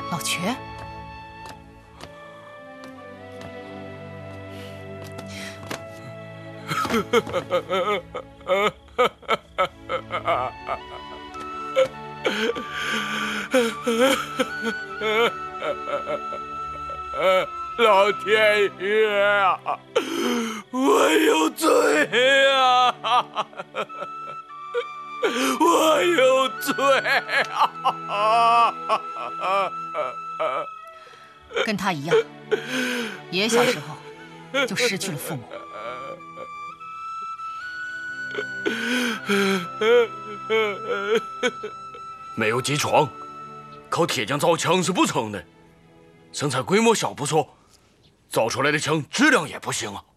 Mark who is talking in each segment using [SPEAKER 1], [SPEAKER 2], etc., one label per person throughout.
[SPEAKER 1] 老瘸。
[SPEAKER 2] 老天爷啊，我有罪啊！我有罪啊！
[SPEAKER 1] 跟他一样，也小时候就失去了父母。
[SPEAKER 2] 没有机床，靠铁匠造枪是不成的。生产规模小不说，造出来的枪质量也不行啊。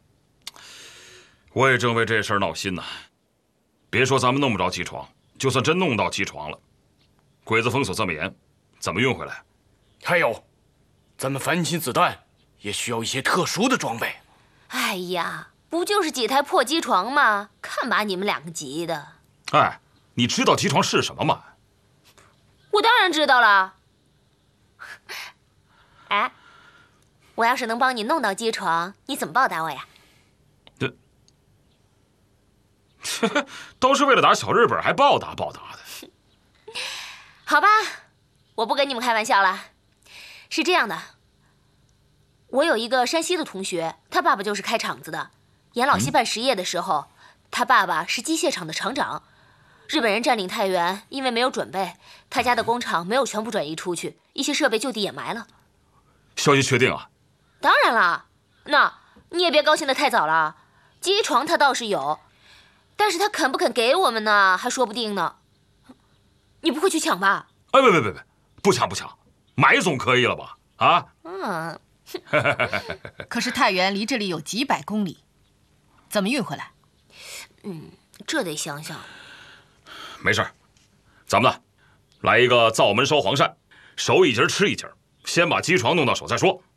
[SPEAKER 3] 我也正为这事儿闹心呢。别说咱们弄不着机床，就算真弄到机床了，鬼子封锁这么严，怎么运回来？
[SPEAKER 2] 还有，咱们反氢子弹也需要一些特殊的装备。
[SPEAKER 4] 哎呀，不就是几台破机床吗？看把你们两个急的！
[SPEAKER 3] 哎，你知道机床是什么吗？
[SPEAKER 4] 我当然知道了。哎，我要是能帮你弄到机床，你怎么报答我呀？
[SPEAKER 3] 都是为了打小日本，还报答的。
[SPEAKER 4] 好吧，我不跟你们开玩笑了。是这样的，我有一个山西的同学，他爸爸就是开厂子的。阎老西办实业的时候，他爸爸是机械厂的厂长。日本人占领太原，因为没有准备，他家的工厂没有全部转移出去，一些设备就地掩埋了。
[SPEAKER 3] 消息确定啊？
[SPEAKER 4] 当然了，那你也别高兴得太早了。机床他倒是有，但是他肯不肯给我们呢，还说不定呢。你不会去抢吧？
[SPEAKER 3] 哎，别，不抢，买总可以了吧？啊？
[SPEAKER 4] 嗯。
[SPEAKER 1] 可是太原离这里有几百公里，怎么运回来？
[SPEAKER 4] 这得想想。
[SPEAKER 3] 没事，咱们呢，来一个灶门烧黄鳝，手一节吃一节，先把机床弄到手再说。